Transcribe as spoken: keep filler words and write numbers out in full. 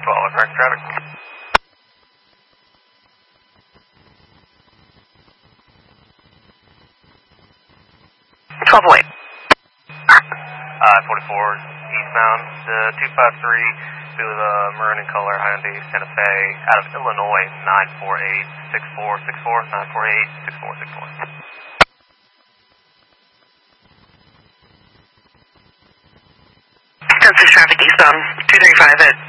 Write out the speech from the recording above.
twelve, correct traffic. twelve away. Uh, forty-four eastbound, uh, two five three, with a maroon in color Hyundai Santa Fe out of Illinois, nine four eight six four six four, nine four eight six four six four. ten six traffic eastbound, two thirty-five at